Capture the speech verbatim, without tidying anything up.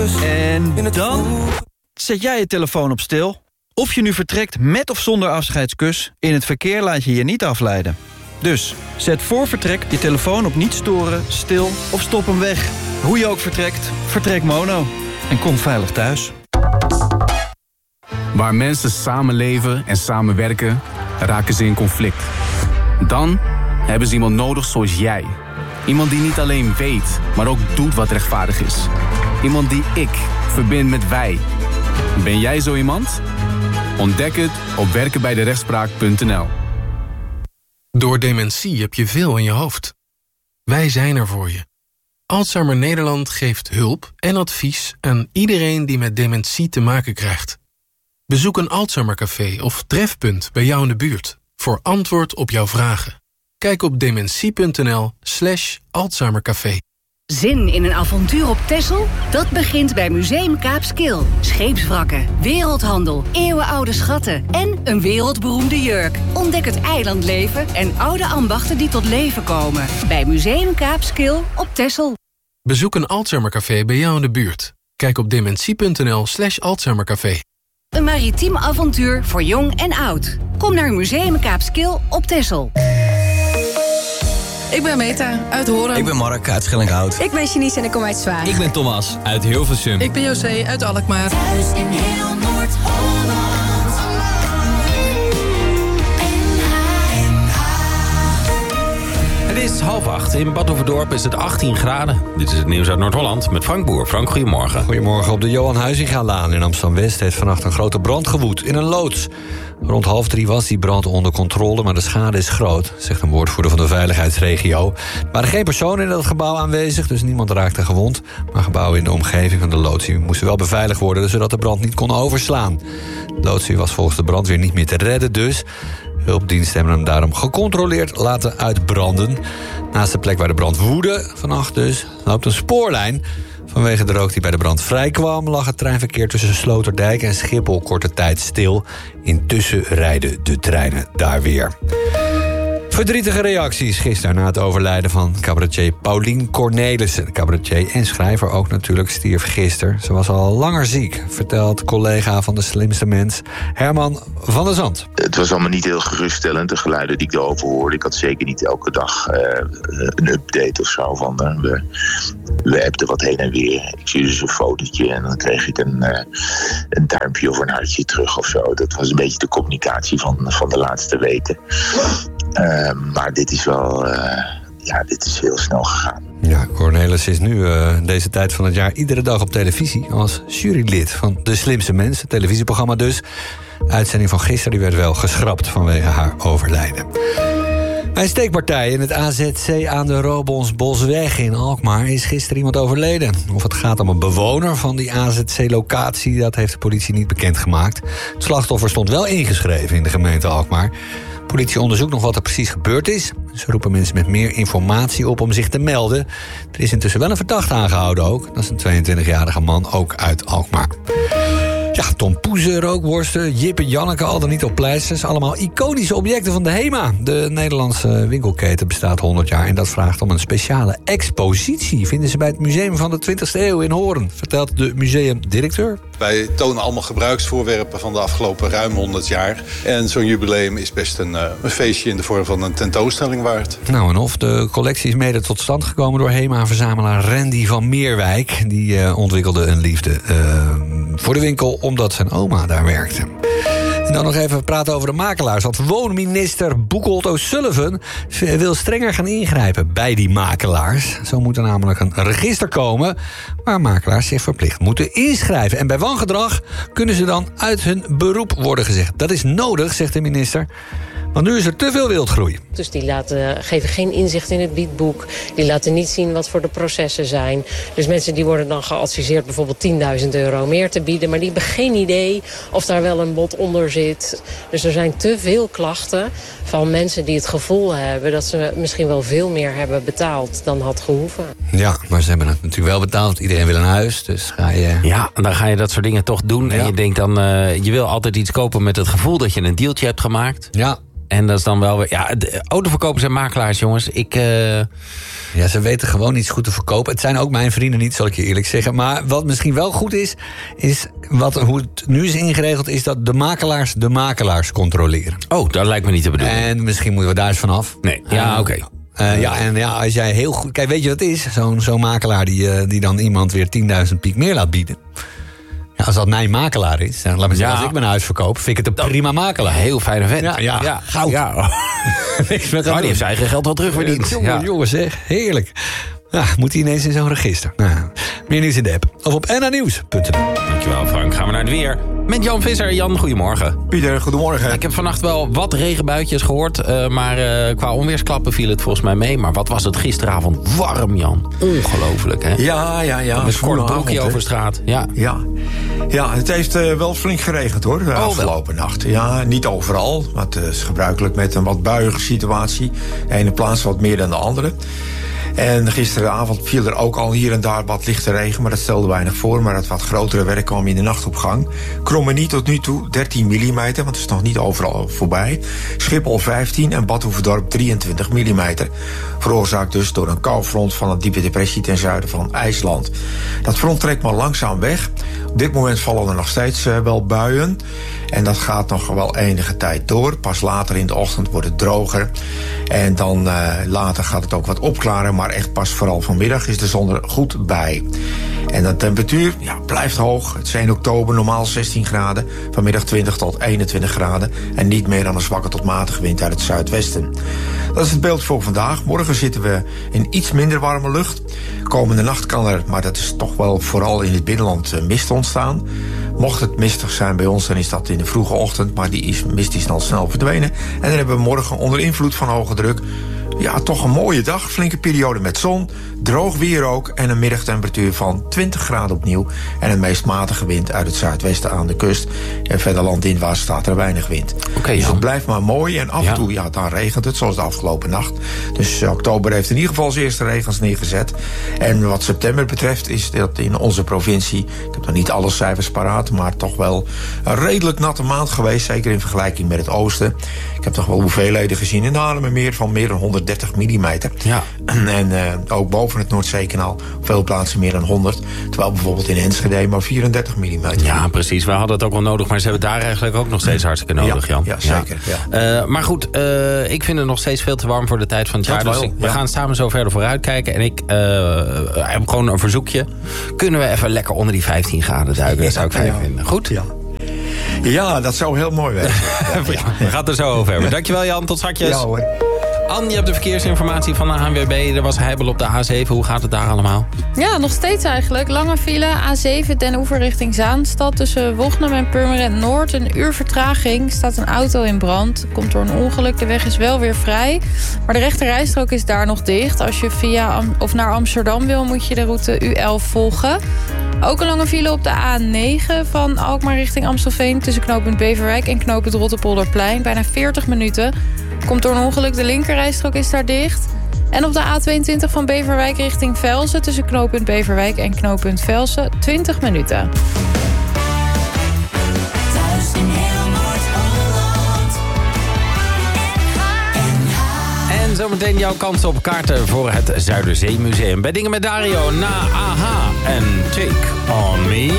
En dan zet jij je telefoon op stil. Of je nu vertrekt met of zonder afscheidskus, in het verkeer laat je je niet afleiden. Dus zet voor vertrek je telefoon op niet storen, stil of stop hem weg. Hoe je ook vertrekt, vertrek Mono. En kom veilig thuis. Waar mensen samenleven en samenwerken, raken ze in conflict. Dan hebben ze iemand nodig zoals jij. Iemand die niet alleen weet, maar ook doet wat rechtvaardig is. Iemand die ik verbind met wij. Ben jij zo iemand? Ontdek het op werken bij de rechtspraak punt n l. Door dementie heb je veel in je hoofd. Wij zijn er voor je. Alzheimer Nederland geeft hulp en advies aan iedereen die met dementie te maken krijgt. Bezoek een Alzheimercafé of trefpunt bij jou in de buurt voor antwoord op jouw vragen. Kijk op dementie punt n l slash Alzheimercafé. Zin in een avontuur op Texel? Dat begint bij Museum Kaapskil. Scheepswrakken, wereldhandel, eeuwenoude schatten en een wereldberoemde jurk. Ontdek het eilandleven en oude ambachten die tot leven komen. Bij Museum Kaapskil op Texel. Bezoek een Alzheimercafé bij jou in de buurt. Kijk op dementie punt n l slash Alzheimercafé. Een maritiem avontuur voor jong en oud. Kom naar Museum Kaapskil op Texel. Ik ben Meta, uit Horen. Ik ben Mark, uit Schellinghout. Ik ben Janice en ik kom uit Zwaag. Ik ben Thomas, uit Hilversum. Ik ben José, uit Alkmaar. Thuis in heel Noord-Holland. Het is half acht. In Bad Oeverdorp is het achttien graden. Dit is het nieuws uit Noord-Holland met Frank Boer. Frank, goedemorgen. Goedemorgen. Op de Johan Huizingalaan in Amsterdam-West heeft vannacht een grote brand gewoed in een loods. Rond half drie was die brand onder controle, maar de schade is groot, zegt een woordvoerder van de veiligheidsregio. Er waren geen personen in het gebouw aanwezig, dus niemand raakte gewond. Maar gebouwen in de omgeving van de loods moesten wel beveiligd worden, zodat de brand niet kon overslaan. De loods was volgens de brandweer niet meer te redden, dus hulpdiensten hebben hem daarom gecontroleerd laten uitbranden. Naast de plek waar de brand woedde, vannacht dus, loopt een spoorlijn. Vanwege de rook die bij de brand vrijkwam, lag het treinverkeer tussen Sloterdijk en Schiphol korte tijd stil. Intussen rijden de treinen daar weer. Verdrietige reacties gisteren na het overlijden van cabaretier Paulien Cornelissen. Cabaretier en schrijver ook natuurlijk, stierf gisteren. Ze was al langer ziek, vertelt collega van De Slimste Mens, Herman van der Zand. Het was allemaal niet heel geruststellend, de geluiden die ik erover hoorde. Ik had zeker niet elke dag uh, een update of zo van uh, we, we appten wat heen en weer. Ik zie dus een fotootje en dan kreeg ik een, uh, een duimpje of een hartje terug of zo. Dat was een beetje de communicatie van, van de laatste weken. Uh, maar dit is wel, uh, ja, dit is heel snel gegaan. Ja, Cornelis is nu uh, deze tijd van het jaar iedere dag op televisie als jurylid van De Slimste Mens, het televisieprogramma dus. De uitzending van gisteren die werd wel geschrapt vanwege haar overlijden. Bij een steekpartij in het A Z C aan de Robonsbosweg in Alkmaar is gisteren iemand overleden. Of het gaat om een bewoner van die A Z C-locatie, dat heeft de politie niet bekendgemaakt. Het slachtoffer stond wel ingeschreven in de gemeente Alkmaar. De politie onderzoekt nog wat er precies gebeurd is. Ze roepen mensen met meer informatie op om zich te melden. Er is intussen wel een verdachte aangehouden ook. Dat is een tweeëntwintigjarige man, ook uit Alkmaar. Ja, Tom Poeze, rookworsten, Jip en Janneke, al dan niet op pleisters. Allemaal iconische objecten van de HEMA. De Nederlandse winkelketen bestaat honderd jaar... en dat vraagt om een speciale expositie. Vinden ze bij het Museum van de twintigste eeuw in Hoorn, vertelt de museumdirecteur. Wij tonen allemaal gebruiksvoorwerpen van de afgelopen ruim honderd jaar. En zo'n jubileum is best een, uh, een feestje in de vorm van een tentoonstelling waard. Nou en of, de collectie is mede tot stand gekomen door HEMA-verzamelaar Randy van Meerwijk. Die uh, ontwikkelde een liefde uh, voor de winkel omdat zijn oma daar werkte. En dan nog even praten over de makelaars. Want woonminister Boekholt O'Sullivan wil strenger gaan ingrijpen bij die makelaars. Zo moet er namelijk een register komen waar makelaars zich verplicht moeten inschrijven. En bij wangedrag kunnen ze dan uit hun beroep worden gezegd. Dat is nodig, zegt de minister. Want nu is er te veel wildgroei. Dus die laten, geven geen inzicht in het biedboek. Die laten niet zien wat voor de processen zijn. Dus mensen die worden dan geadviseerd bijvoorbeeld tienduizend euro meer te bieden. Maar die hebben geen idee of daar wel een bod onder zit. Dus er zijn te veel klachten van mensen die het gevoel hebben dat ze misschien wel veel meer hebben betaald dan had gehoeven. Ja, maar ze hebben het natuurlijk wel betaald. Iedereen wil een huis, dus ga je... Ja, en dan ga je dat soort dingen toch doen. Ja. En je denkt dan, uh, je wil altijd iets kopen met het gevoel dat je een dealtje hebt gemaakt. Ja. En dat is dan wel weer... Ja, de autoverkopers en makelaars, jongens. Ik... Uh... Ja, ze weten gewoon iets goed te verkopen. Het zijn ook mijn vrienden niet, zal ik je eerlijk zeggen. Maar wat misschien wel goed is, is wat, hoe het nu is ingeregeld, is dat de makelaars de makelaars controleren. Oh, dat lijkt me niet te bedoelen. En misschien moeten we daar eens vanaf. Nee, ja, uh, oké. Okay. Uh, ja, en ja, als jij heel goed... Kijk, weet je wat het is? Zo'n zo'n makelaar die, uh, die dan iemand weer tienduizend piek meer laat bieden. Ja, als dat mijn makelaar is, dan laat me zeggen, ja. Als ik mijn huis verkoop, vind ik het een prima makelaar. Heel fijne vent. Ja, ja. ja. Goud. Ja. Niks met oh, die heeft zijn eigen geld wel terugverdiend. Jongen, ja. jongens, zeg. Heerlijk. Ja, moet hij ineens in zo'n register. Nou, meer nieuws in de app. Of op n a nieuws punt n l. Dankjewel, Frank. Gaan we naar het weer. Met Jan Visser. Jan, goedemorgen. Pieter, goedemorgen. Ja, ik heb vannacht wel wat regenbuitjes gehoord. Uh, maar uh, qua onweersklappen viel het volgens mij mee. Maar wat was het gisteravond warm, Jan. Ongelooflijk, hè? Ja, ja, ja. Een kort broekje over straat. Ja. Ja. Ja, het heeft uh, wel flink geregend, hoor, de oh, afgelopen wel. nacht. Ja, niet overal. Maar het is gebruikelijk met een wat buiige situatie. De ene plaats wat meer dan de andere. En gisteravond viel er ook al hier en daar wat lichte regen, maar dat stelde weinig voor. Maar het wat grotere werk kwam in de nacht op gang. Krommenie tot nu toe dertien millimeter, want het is nog niet overal voorbij. Schiphol vijftien en Bad Hoeverdorp drieëntwintig millimeter. Veroorzaakt dus door een koufront van een diepe depressie ten zuiden van IJsland. Dat front trekt maar langzaam weg. Op dit moment vallen er nog steeds uh, wel buien. En dat gaat nog wel enige tijd door. Pas later in de ochtend wordt het droger. En dan uh, later gaat het ook wat opklaren. Maar echt pas vooral vanmiddag is de zon er goed bij. En de temperatuur ja, blijft hoog. Het is één oktober, normaal zestien graden. Vanmiddag twintig tot eenentwintig graden. En niet meer dan een zwakke tot matige wind uit het zuidwesten. Dat is het beeld voor vandaag. Morgen zitten we in iets minder warme lucht. Komende nacht kan er, maar dat is toch wel vooral in het binnenland, mist ontstaan. Mocht het mistig zijn bij ons, dan is dat in de vroege ochtend. Maar die is, mist is dan snel verdwenen. En dan hebben we morgen onder invloed van hoge druk... ja, toch een mooie dag. Flinke periode met zon. Droog weer ook. En een middagtemperatuur van twintig graden opnieuw. En een meest matige wind uit het zuidwesten aan de kust. En verder landinwaarts staat er weinig wind. Okay, dus het blijft maar mooi. En af en toe, ja, dan regent het, zoals de afgelopen nacht. Dus uh, oktober heeft in ieder geval zijn eerste regens neergezet. En wat september betreft is dat in onze provincie... ik heb nog niet alle cijfers paraat... maar toch wel een redelijk natte maand geweest. Zeker in vergelijking met het oosten. Ik heb toch wel hoeveelheden gezien in de Haarlemmermeer... van meer dan honderddertig millimeter. Ja. En uh, ook boven het Noordzeekanaal op veel plaatsen meer dan honderd. Terwijl bijvoorbeeld in Enschede maar vierendertig millimeter. Ja, precies. We hadden het ook wel nodig. Maar ze hebben daar eigenlijk ook nog steeds hartstikke nodig, ja, Jan. Ja, zeker. Ja. Uh, maar goed, uh, ik vind het nog steeds veel te warm voor de tijd van het jaar. Dat dus wel, ik, ja. we gaan samen zo verder vooruit kijken. En ik uh, heb gewoon een verzoekje. Kunnen we even lekker onder die vijftien graden duiken? Dat zou ik fijn ja. vinden. Goed? Ja. Ja, dat zou heel mooi zijn. Ja, ja. We gaan het er zo over hebben. Dankjewel, Jan. Tot straks. Ja hoor. Anne, je hebt de verkeersinformatie van de A N W B. Er was heibel op de A zeven. Hoe gaat het daar allemaal? Ja, nog steeds eigenlijk. Lange file. A zeven Den Oever richting Zaanstad. Tussen Wochnum en Purmerend Noord. Een uur vertraging. Staat een auto in brand. Komt door een ongeluk. De weg is wel weer vrij. Maar de rechterrijstrook is daar nog dicht. Als je via Am- of naar Amsterdam wil, moet je de route U elf volgen. Ook een lange file op de A negen van Alkmaar richting Amstelveen... tussen knooppunt Beverwijk en knooppunt Rotterpolderplein. Bijna veertig minuten. Komt door een ongeluk, de linkerrijstrook is daar dicht. En op de A tweeëntwintig van Beverwijk richting Velsen... tussen knooppunt Beverwijk en knooppunt Velsen, twintig minuten. Thuis in heel Noord-Holland. En zometeen jouw kans op kaarten voor het Zuiderzeemuseum. Bij Dingen met Dario na A H en Take On Me.